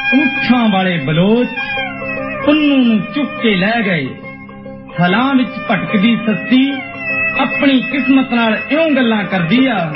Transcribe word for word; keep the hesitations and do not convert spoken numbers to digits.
ऊठां वाले बलोच पुन्नू नूं चुक के लै गए। फलां विच भटकदी सस्सी अपनी किस्मत नाल इउं गल्लां करदी आ।